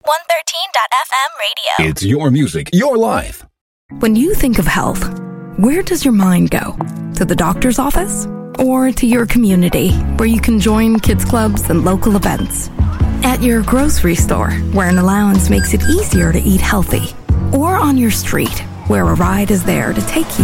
113.FM radio. It's your music, your life. When you think of health, where does your mind go? To the doctor's office? Or to your community, where you can join kids clubs and local events? At your grocery store, where an allowance makes it easier to eat healthy? Or on your street, where a ride is there to take you